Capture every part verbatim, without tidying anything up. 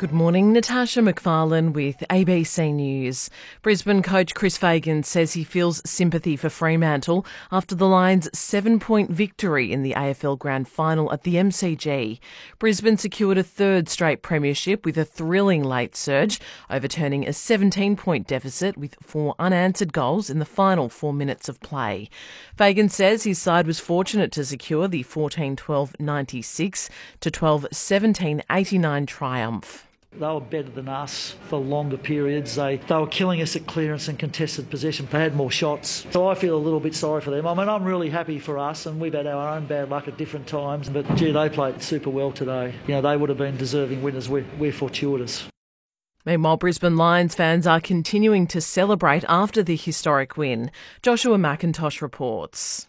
Good morning, Natasha McFarlane with A B C News. Brisbane coach Chris Fagan says he feels sympathy for Fremantle after the Lions' seven-point victory in the A F L Grand Final at the M C G. Brisbane secured a third straight premiership with a thrilling late surge, overturning a seventeen-point deficit with four unanswered goals in the final four minutes of play. Fagan says his side was fortunate to secure the fourteen twelve ninety-six to twelve seventeen eighty-nine triumph. They were better than us for longer periods. They they were killing us at clearance and contested possession. They had more shots. So I feel a little bit sorry for them. I mean, I'm really happy for us, and we've had our own bad luck at different times. But, gee, they played super well today. You know, they would have been deserving winners. We're, we're fortuitous. Meanwhile, Brisbane Lions fans are continuing to celebrate after the historic win. Joshua McIntosh reports.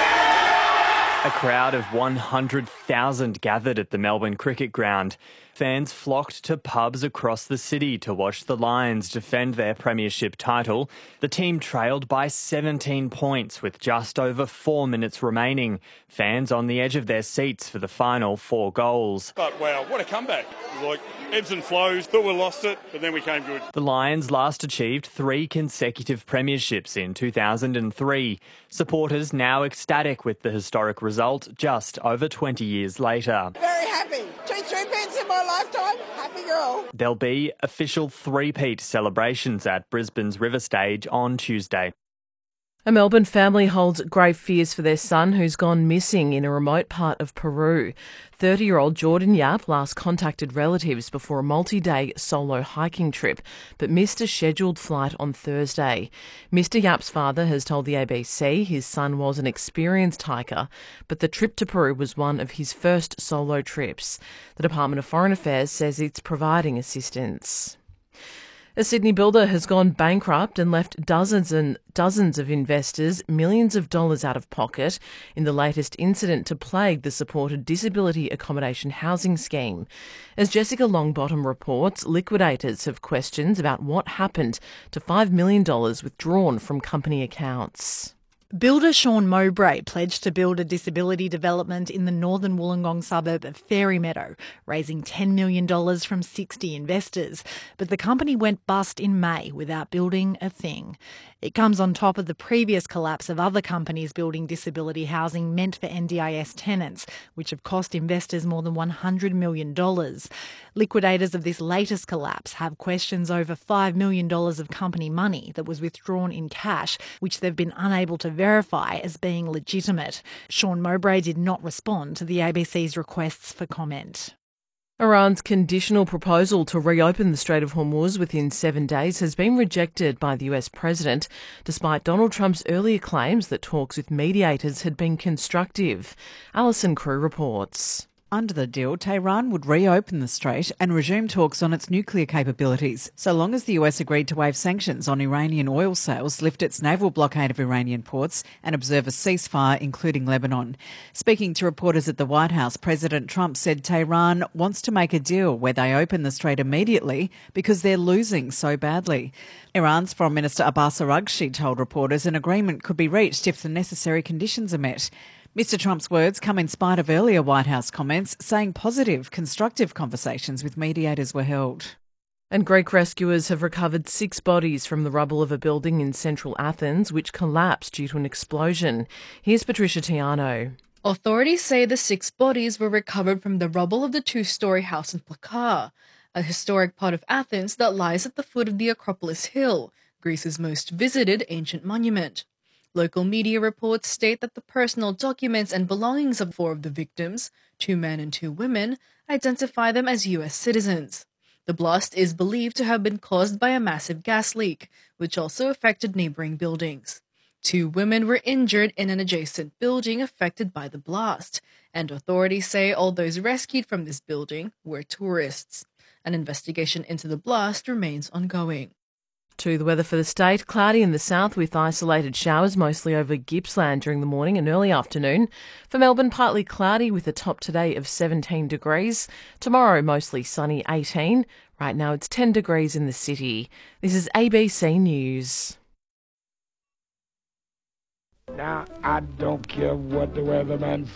A crowd of one hundred thousand gathered at the Melbourne Cricket Ground. Fans flocked to pubs across the city to watch the Lions defend their premiership title. The team trailed by seventeen points with just over four minutes remaining. Fans on the edge of their seats for the final four goals. But wow, what a comeback. It was like ebbs and flows, thought we lost it, but then we came good. The Lions last achieved three consecutive premierships in two thousand three. Supporters now ecstatic with the historic result just over twenty years later. Very happy. Two three-peats in my lifetime. Happy girl. There'll be official three-peat celebrations at Brisbane's River Stage on Tuesday. A Melbourne family holds grave fears for their son who's gone missing in a remote part of Peru. thirty-year-old Jordan Yap last contacted relatives before a multi-day solo hiking trip, but missed a scheduled flight on Thursday. Mister Yap's father has told the A B C his son was an experienced hiker, but the trip to Peru was one of his first solo trips. The Department of Foreign Affairs says it's providing assistance. A Sydney builder has gone bankrupt and left dozens and dozens of investors millions of dollars out of pocket in the latest incident to plague the supported disability accommodation housing scheme. As Jessica Longbottom reports, liquidators have questions about what happened to five million dollars withdrawn from company accounts. Builder Sean Mowbray pledged to build a disability development in the northern Wollongong suburb of Fairy Meadow, raising ten million dollars from sixty investors. But the company went bust in May without building a thing. It comes on top of the previous collapse of other companies building disability housing meant for N D I S tenants, which have cost investors more than one hundred million dollars. Liquidators of this latest collapse have questions over five million dollars of company money that was withdrawn in cash, which they've been unable to verify as being legitimate. Sean Mowbray did not respond to the A B C's requests for comment. Iran's conditional proposal to reopen the Strait of Hormuz within seven days has been rejected by the U S president, despite Donald Trump's earlier claims that talks with mediators had been constructive. Alison Crew reports. Under the deal, Tehran would reopen the strait and resume talks on its nuclear capabilities, so long as the U S agreed to waive sanctions on Iranian oil sales, lift its naval blockade of Iranian ports and observe a ceasefire, including Lebanon. Speaking to reporters at the White House, President Trump said Tehran wants to make a deal where they open the strait immediately because they're losing so badly. Iran's Foreign Minister Abbas Araghchi told reporters an agreement could be reached if the necessary conditions are met. Mister Trump's words come in spite of earlier White House comments saying positive, constructive conversations with mediators were held. And Greek rescuers have recovered six bodies from the rubble of a building in central Athens which collapsed due to an explosion. Here's Patricia Tiano. Authorities say the six bodies were recovered from the rubble of the two-storey house in Plaka, a historic part of Athens that lies at the foot of the Acropolis Hill, Greece's most visited ancient monument. Local media reports state that the personal documents and belongings of four of the victims, two men and two women, identify them as U S citizens. The blast is believed to have been caused by a massive gas leak, which also affected neighboring buildings. Two women were injured in an adjacent building affected by the blast, and authorities say all those rescued from this building were tourists. An investigation into the blast remains ongoing. To the weather for the state, cloudy in the south with isolated showers mostly over Gippsland during the morning and early afternoon. For Melbourne, partly cloudy with a top today of seventeen degrees. Tomorrow, mostly sunny, eighteen. Right now it's ten degrees in the city. This is A B C News. Now, I don't care what the weatherman